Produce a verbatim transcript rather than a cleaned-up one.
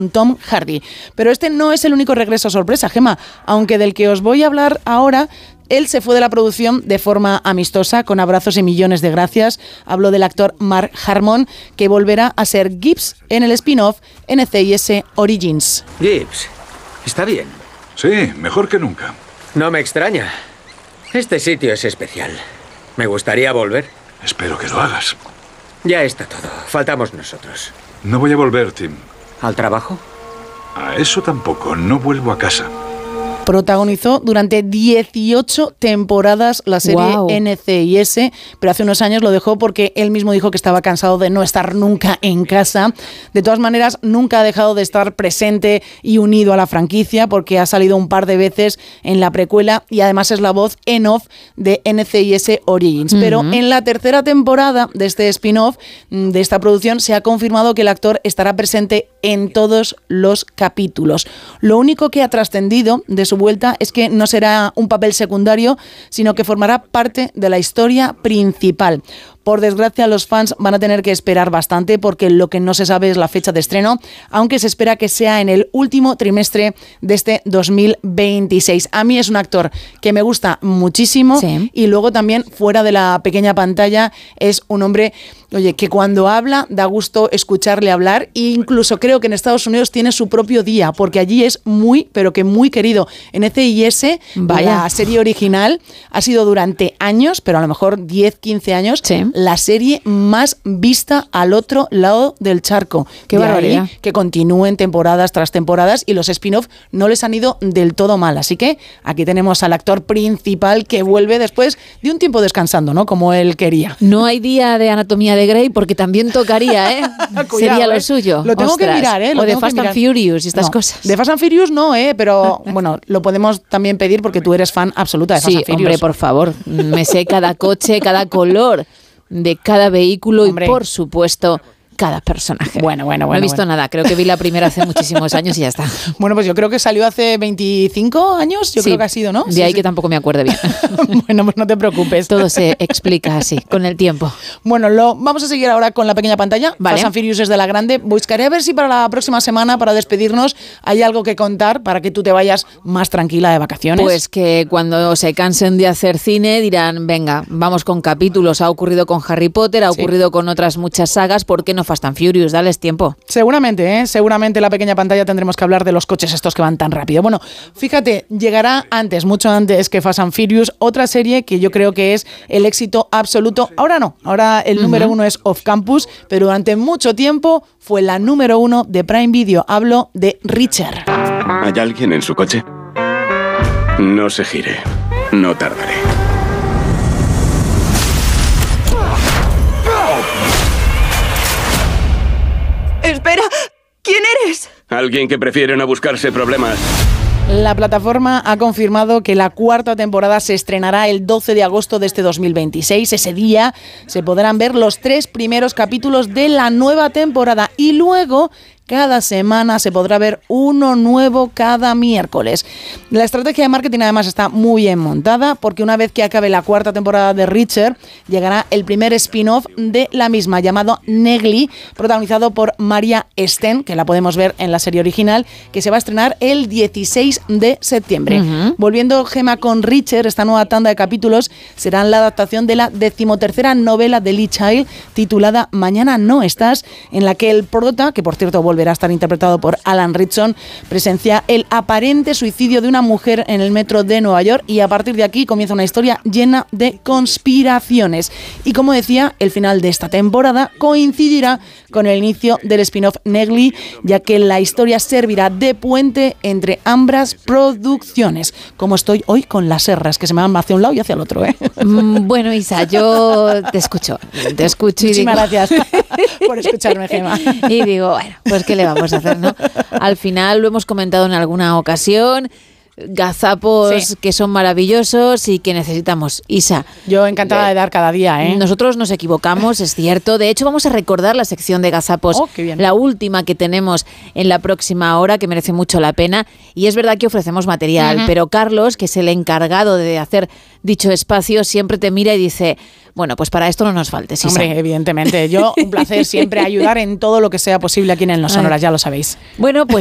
Tom Hardy. Pero este no es el único regreso sorpresa, Gemma, aunque del que os voy a hablar ahora. Él se fue de la producción de forma amistosa, con abrazos y millones de gracias. Hablo del actor Mark Harmon, que volverá a ser Gibbs en el spin-off N C I S Origins. Gibbs, ¿está bien? Sí, mejor que nunca. No me extraña. Este sitio es especial. Me gustaría volver. Espero que lo hagas. Ya está todo. Faltamos nosotros. No voy a volver, Tim. ¿Al trabajo? A eso tampoco. No vuelvo a casa. Protagonizó durante dieciocho temporadas la serie wow. N C I S, pero hace unos años lo dejó porque él mismo dijo que estaba cansado de no estar nunca en casa. De todas maneras, nunca ha dejado de estar presente y unido a la franquicia, porque ha salido un par de veces en la precuela y además es la voz en off de N C I S Origins. Uh-huh. Pero en la tercera temporada de este spin-off, de esta producción, se ha confirmado que el actor estará presente en todos los capítulos. Lo único que ha trascendido de su vuelta es que no será un papel secundario, sino que formará parte de la historia principal. Por desgracia, los fans van a tener que esperar bastante, porque lo que no se sabe es la fecha de estreno, aunque se espera que sea en el último trimestre de este dos mil veintiséis. A mí es un actor que me gusta muchísimo, sí. Y luego también fuera de la pequeña pantalla es un hombre, oye, que cuando habla da gusto escucharle hablar, e incluso creo que en Estados Unidos tiene su propio día, porque allí es muy, pero que muy querido. En N C I S, Vaya. La serie original, ha sido durante años, pero a lo mejor diez, quince años, sí. La serie más vista al otro lado del charco. Qué de barbaridad. ahí que continúen temporadas tras temporadas, y los spin-off no les han ido del todo mal. Así que aquí tenemos al actor principal que vuelve después de un tiempo descansando, ¿no? Como él quería. No hay día de Anatomía de Grey, porque también tocaría, ¿eh? Cuidado, Sería lo ¿eh? suyo. Lo tengo Ostras. que mirar, ¿eh? Lo o de tengo Fast que and Furious y estas no, cosas. De Fast and Furious no, ¿eh? Pero bueno, lo podemos también pedir porque tú eres fan absoluta de Fast sí, and Furious. Hombre, por favor. Me sé cada coche, cada color de cada vehículo. Hombre. Y, por supuesto, cada personaje. Bueno, bueno, bueno. No he visto bueno. nada. Creo que vi la primera hace muchísimos años y ya está. Bueno, pues yo creo que salió hace veinticinco años. Yo sí, creo que ha sido, ¿no? De sí, ahí sí. que tampoco me acuerdo bien. Bueno, pues no te preocupes. Todo se explica así, con el tiempo. Bueno, lo vamos a seguir ahora con la pequeña pantalla. Vale. Fast and Furious es de la grande. Buscaré a ver si para la próxima semana, para despedirnos, hay algo que contar para que tú te vayas más tranquila de vacaciones. Pues que cuando se cansen de hacer cine dirán, venga, vamos con capítulos. Ha ocurrido con Harry Potter, ha ocurrido sí. con otras muchas sagas. ¿Por qué no Fast and Furious? Dale tiempo. Seguramente, ¿eh? Seguramente en la pequeña pantalla tendremos que hablar de los coches estos que van tan rápido. Bueno, fíjate, llegará antes, mucho antes que Fast and Furious, otra serie que yo creo que es el éxito absoluto. Ahora no, ahora el uh-huh. número uno es Off Campus, pero durante mucho tiempo fue la número uno de Prime Video. Hablo de Reacher. ¿Hay alguien en su coche? No se gire. No tardaré. Espera, ¿quién eres? Alguien que prefiere no buscarse problemas. La plataforma ha confirmado que la cuarta temporada se estrenará el doce de agosto de este dos mil veintiséis. Ese día se podrán ver los tres primeros capítulos de la nueva temporada y luego cada semana se podrá ver uno nuevo cada miércoles. La estrategia de marketing además está muy bien montada, porque una vez que acabe la cuarta temporada de Reacher, llegará el primer spin-off de la misma, llamado Negli, protagonizado por Maria Sten, que la podemos ver en la serie original, que se va a estrenar el dieciséis de septiembre. Uh-huh. Volviendo, Gemma, con Reacher, esta nueva tanda de capítulos serán la adaptación de la decimotercera novela de Lee Child, titulada Mañana no estás, en la que el prota, que por cierto volverá a estar interpretado por Alan Ritchson, presencia el aparente suicidio de una mujer en el metro de Nueva York, y a partir de aquí comienza una historia llena de conspiraciones. Y como decía, el final de esta temporada coincidirá con el inicio del spin-off Negli, ya que la historia servirá de puente entre ambas producciones. Como estoy hoy con las serras, que se me van hacia un lado y hacia el otro, ¿eh? Mm, bueno, Isa, yo te escucho, te escucho y Muchísimas digo... gracias por escucharme, Gemma. Y digo, bueno, pues ¿qué le vamos a hacer, no? Al final, lo hemos comentado en alguna ocasión, gazapos sí. que son maravillosos y que necesitamos. Isa. Yo encantada de dar cada día, ¿eh? Nosotros nos equivocamos, es cierto. De hecho, vamos a recordar la sección de gazapos, oh, qué bien. la última que tenemos en la próxima hora, que merece mucho la pena. Y es verdad que ofrecemos material, uh-huh. pero Carlos, que es el encargado de hacer dicho espacio, siempre te mira y dice, bueno, pues para esto no nos faltes, Isa. Hombre, evidentemente. Yo, un placer siempre ayudar en todo lo que sea posible aquí en El No Sonoras, ya lo sabéis. Bueno, pues